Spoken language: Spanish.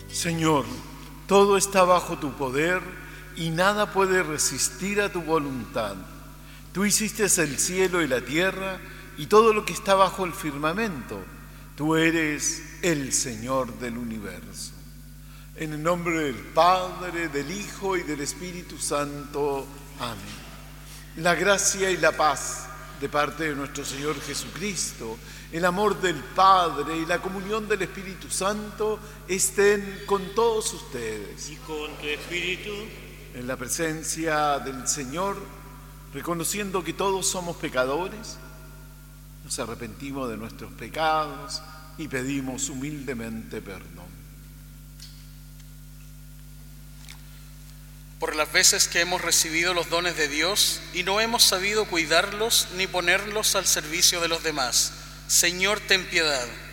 Señor, todo está bajo tu poder y nada puede resistir a tu voluntad. Tú hiciste el cielo y la tierra y todo lo que está bajo el firmamento. Tú eres el Señor del universo. En el nombre del Padre, del Hijo y del Espíritu Santo. Amén. La gracia y la paz de parte de nuestro Señor Jesucristo, el amor del Padre y la comunión del Espíritu Santo estén con todos ustedes. Y con tu espíritu. En la presencia del Señor, reconociendo que todos somos pecadores, nos arrepentimos de nuestros pecados y pedimos humildemente perdón. Por las veces que hemos recibido los dones de Dios y no hemos sabido cuidarlos ni ponerlos al servicio de los demás, Señor, ten piedad.